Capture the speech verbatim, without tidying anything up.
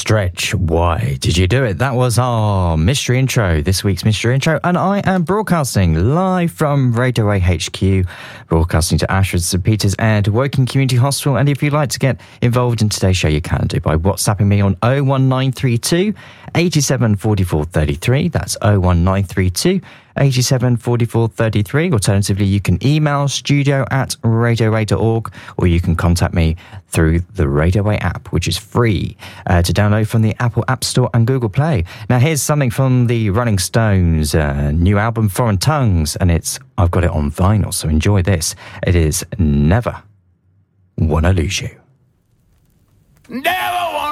Stretch, why did you do it? That was our mystery intro, this week's mystery intro, and I am broadcasting live from Radio A H Q, broadcasting to Ashford, St Peters and Woking Community Hospital. And if you'd like to get involved in today's show, you can do by WhatsApping me on oh one nine three two, eight seven four four three three. That's oh one nine three two, eight seven four four three three. Alternatively, you can email studio at radio a dot org, or you can contact me through the Radio A app, which is free uh, to download from the Apple App Store and Google Play. Now, here's something from the Rolling Stones' uh, new album, Foreign Tongues, and it's I've got it on vinyl, so enjoy this. It is Never Wanna Lose You. Never